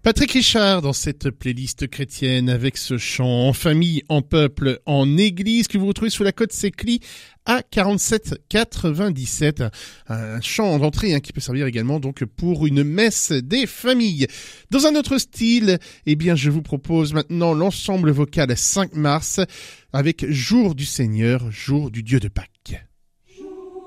Patrick Richard dans cette playlist chrétienne avec ce chant en famille, en peuple, en église que vous retrouvez sous la cote Sécli à 47,97. Un chant d'entrée qui peut servir également donc pour une messe des familles. Dans un autre style, je vous propose maintenant l'ensemble vocal 5 mars avec Jour du Seigneur, jour du Dieu de Pâques.